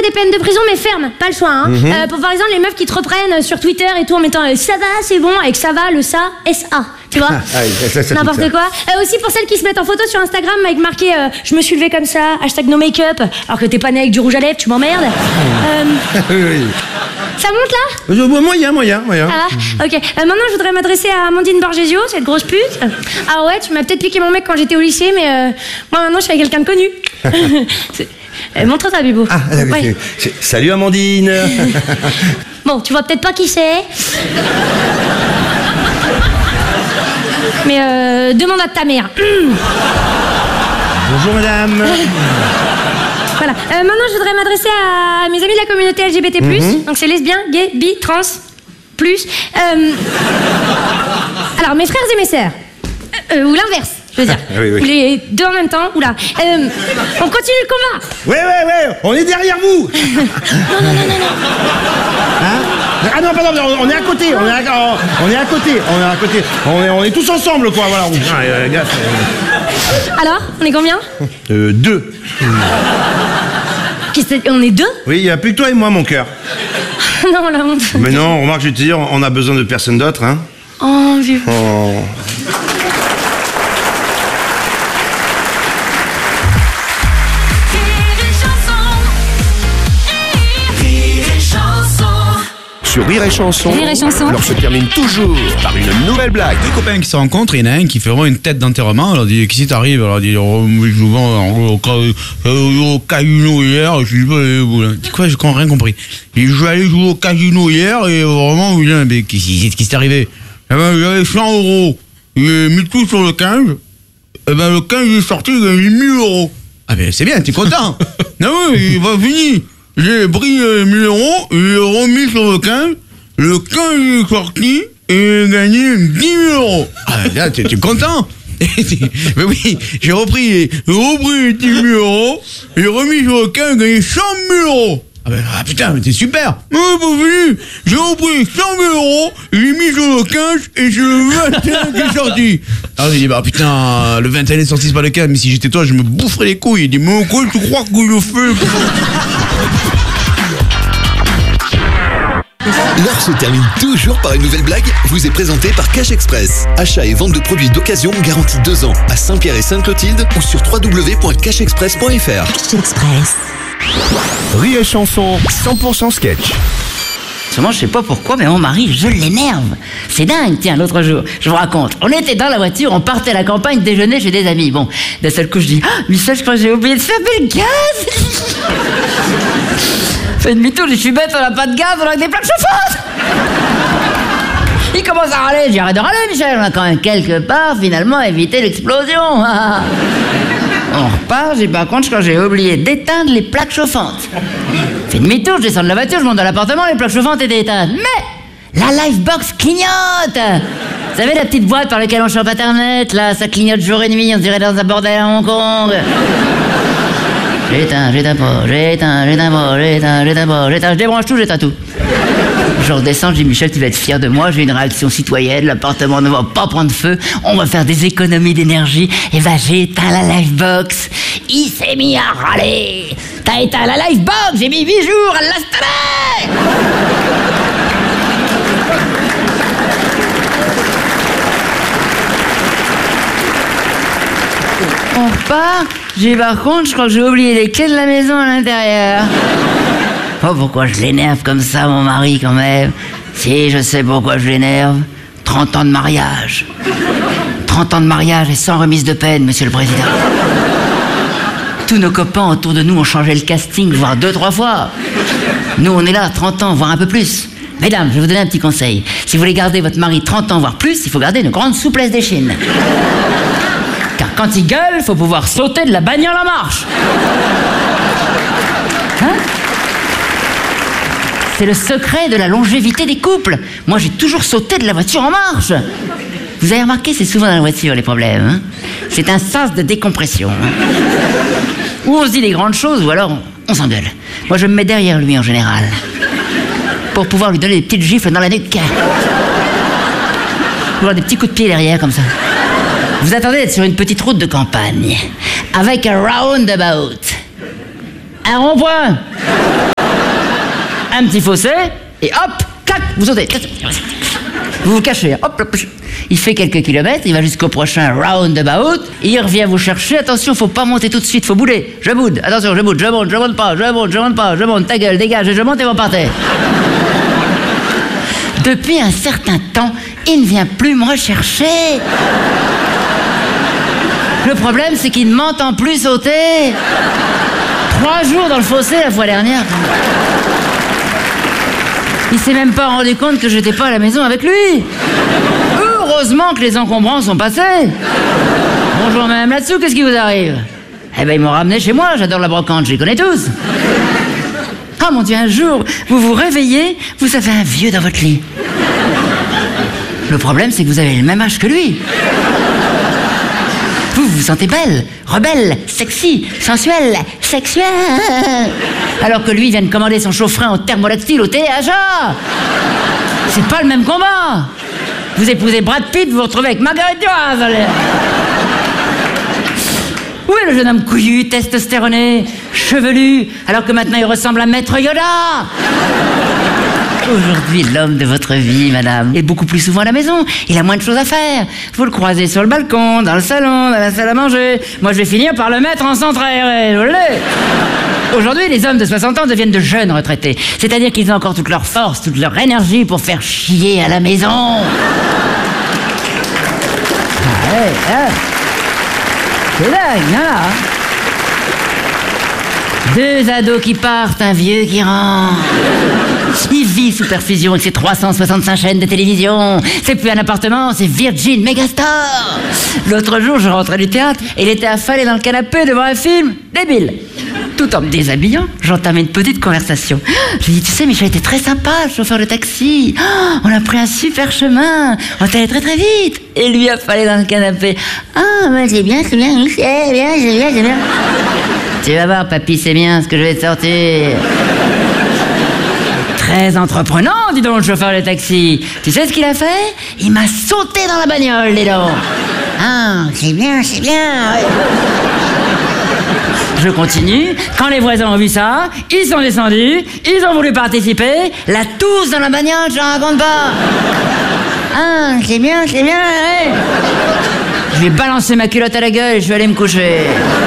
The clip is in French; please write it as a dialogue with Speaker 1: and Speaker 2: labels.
Speaker 1: des peines de prison, mais ferme, pas le choix. Hein. Pour par exemple les meufs qui te reprennent sur Twitter et tout en mettant ça va, c'est bon, avec ça va, le ça, S-A. Tu vois, n'importe quoi. Aussi pour celles qui se mettent en photo sur Instagram avec marqué je me suis levée comme ça, hashtag no make-up, alors que t'es pas né avec du rouge à lèvres, tu m'emmerdes.
Speaker 2: Oui.
Speaker 1: Ça monte là?
Speaker 2: Moyen.
Speaker 1: Ah, ok. Maintenant, je voudrais m'adresser à Amandine Borgesio, cette grosse pute. Ah ouais, tu m'as peut-être piqué mon mec quand j'étais au lycée, mais moi maintenant, je suis avec quelqu'un de connu. Montre ça, Bibo.
Speaker 2: Ah,
Speaker 1: Ouais.
Speaker 2: salut Amandine.
Speaker 1: Bon, tu vois peut-être pas qui c'est. Mais demande à ta mère.
Speaker 2: Bonjour madame.
Speaker 1: Voilà. Maintenant, je voudrais m'adresser à mes amis de la communauté LGBT+. Donc, c'est lesbien, gay, bi, trans, plus. Alors, mes frères et mes sœurs. Ou l'inverse, je veux dire.
Speaker 2: Oui.
Speaker 1: Ou les deux en même temps. Oula. On continue le combat.
Speaker 2: Ouais, on est derrière vous.
Speaker 1: Non.
Speaker 2: Hein? Ah non, pardon, on est à côté, on est tous ensemble, quoi, voilà.
Speaker 1: Alors, on est combien?
Speaker 2: 2.
Speaker 1: On est 2?
Speaker 2: Oui, il n'y a plus que toi et moi, mon cœur.
Speaker 1: Non, la honte.
Speaker 2: Mais non, remarque, je vais te dire, on a besoin de personne d'autre, hein.
Speaker 1: Oh, vieux.
Speaker 2: Oh.
Speaker 3: Sur Rire et Chanson, alors se termine toujours par une nouvelle blague.
Speaker 4: Deux copains qui se rencontrent, il y en a un qui fait vraiment une tête d'enterrement. Alors, il dit, qui t'arrive? Alors, il dit, souvent, au casino hier, je dis, il dit quoi? J'ai rien compris. Il dit, je vais aller jouer au casino hier et vraiment, mais qu'est-ce qui s'est arrivé? Eh ben, j'avais 100 €. J'ai mis tout sur le 15. Eh ben, le 15 est sorti, il a mis 1000 €. Ah, ben, c'est bien, t'es content. Non, oui, il va finir. J'ai pris 1000 €, j'ai remis sur le 15, le 15 est sorti et j'ai gagné 10 000 €. Ah, là, t'es content? Mais oui, j'ai repris 10 000 €, j'ai remis sur le 15, j'ai gagné 100 000 €. Ah putain, mais t'es super! Non, pas fini! J'ai repris 100 000 €, j'ai mis sur le 15 et c'est le 21 qui est sorti! Alors j'ai dit, bah putain, le 21 est sorti, c'est pas le 15, mais si j'étais toi, je me boufferais les couilles. Il dit, mais quoi tu crois que je fais?
Speaker 3: L'heure se termine toujours par une nouvelle blague, vous est présentée par Cash Express. Achat et vente de produits d'occasion garantie 2 ans à Saint-Pierre et Sainte-Clotilde ou sur www.cashexpress.fr.
Speaker 5: Cash Express.
Speaker 3: Rire et Chanson, 100% sketch.
Speaker 6: Moi, je sais pas pourquoi, mais mon mari, je l'énerve. C'est dingue. Tiens, l'autre jour, je vous raconte. On était dans la voiture, on partait à la campagne déjeuner chez des amis. Bon, d'un seul coup, je dis, Michel, je crois que j'ai oublié de fermer le gaz. Fait demi-tour, je suis bête, on n'a pas de gaz, on a des plaques chauffantes. Il commence à râler, j'ai arrête de râler, Michel. On a quand même quelque part, finalement, évité l'explosion. On repart, j'ai par contre, quand j'ai oublié d'éteindre les plaques chauffantes. Fait demi-tour, je descends de la voiture, je monte dans l'appartement, les plaques chauffantes étaient éteintes. Mais la Livebox clignote. Vous savez, la petite boîte par laquelle on chope Internet, là, ça clignote jour et nuit, on dirait dans un bordel à Hong Kong. J'éteins, je débranche tout, j'éteins tout. Je redescends, je dis, Michel, tu vas être fier de moi, j'ai une réaction citoyenne, l'appartement ne va pas prendre feu, on va faire des économies d'énergie, et ben j'ai éteint la Livebox. Il s'est mis à râler. T'as éteint la Livebox, j'ai mis 8 jours à l'installer. On repart, j'ai par contre, je crois que j'ai oublié les clés de la maison à l'intérieur. Oh, pourquoi je l'énerve comme ça, mon mari, quand même? Si, je sais pourquoi je l'énerve. 30 ans de mariage. 30 ans de mariage et sans remise de peine, monsieur le président. Tous nos copains autour de nous ont changé le casting, voire 2-3 fois. Nous, on est là, 30 ans, voire un peu plus. Mesdames, je vais vous donner un petit conseil. Si vous voulez garder votre mari 30 ans, voire plus, il faut garder une grande souplesse d'échine. Car quand il gueule, il faut pouvoir sauter de la bagnole en marche. Hein? C'est le secret de la longévité des couples. Moi, j'ai toujours sauté de la voiture en marche. Vous avez remarqué, c'est souvent dans la voiture, les problèmes. Hein? C'est un sas de décompression. Hein? Ou on se dit des grandes choses, ou alors on s'engueule. Moi, je me mets derrière lui, en général. Pour pouvoir lui donner des petites gifles dans la nuque. Ou des petits coups de pied derrière, comme ça. Vous attendez d'être sur une petite route de campagne. Avec un roundabout. Un rond-point. un petit fossé, et hop, clac, vous sautez. Vous vous cachez, hop, hop. Il fait quelques kilomètres, il va jusqu'au prochain roundabout, il revient vous chercher, attention, faut pas monter tout de suite, faut bouder. Je boude, attention, je boude, je monte pas, je monte, ta gueule, dégage, je monte et vous partez. Depuis un certain temps, il ne vient plus me rechercher. Le problème, c'est qu'il ne m'entend plus sauter. 3 jours dans le fossé la fois dernière. Il s'est même pas rendu compte que j'étais pas à la maison avec lui. Heureusement que les encombrants sont passés. Bonjour madame là-dessous, qu'est-ce qui vous arrive? Eh ben ils m'ont ramené chez moi, j'adore la brocante, je les connais tous. Ah mon Dieu, un jour, vous vous réveillez, vous avez un vieux dans votre lit. Le problème, c'est que vous avez le même âge que lui. Vous vous sentez belle, rebelle, sexy, sensuelle, sexuelle. Alors que lui vient de commander son chaud-frein en thermolactyle au THA. C'est pas le même combat. Vous épousez Brad Pitt, vous vous retrouvez avec Marguerite Duras. Où est le jeune homme couillu, testostéroné, chevelu, alors que maintenant il ressemble à Maître Yoda? Aujourd'hui, l'homme de votre vie, madame, est beaucoup plus souvent à la maison. Il a moins de choses à faire. Vous le croisez sur le balcon, dans le salon, dans la salle à manger. Moi, je vais finir par le mettre en centre aéré. Aujourd'hui, les hommes de 60 ans deviennent de jeunes retraités. C'est-à-dire qu'ils ont encore toute leur force, toute leur énergie pour faire chier à la maison. C'est dingue, hein? 2 ados qui partent, un vieux qui rentre. Il vit sous perfusion avec ses 365 chaînes de télévision. C'est plus un appartement, c'est Virgin Megastore. L'autre jour, je rentrais du théâtre et il était affalé dans le canapé devant un film débile. Tout en me déshabillant, j'entamais une petite conversation. Je lui dis, tu sais, Michel était très sympa, le chauffeur de taxi. Oh, on a pris un super chemin. On est allé très très vite. Et lui affalé dans le canapé. Ah, bah, c'est bien, c'est bien, c'est bien. Tu vas voir, papy, c'est bien ce que je vais te sortir. Très entreprenant, dis donc, le chauffeur de taxi. Tu sais ce qu'il a fait? Il m'a sauté dans la bagnole, dis donc. Ah, c'est bien, c'est bien. Ouais. Je continue. Quand les voisins ont vu ça, ils sont descendus, ils ont voulu participer. La tousse dans la bagnole, je ne raconte pas. Ah, c'est bien, ouais. Je vais balancer ma culotte à la gueule et je vais aller me coucher.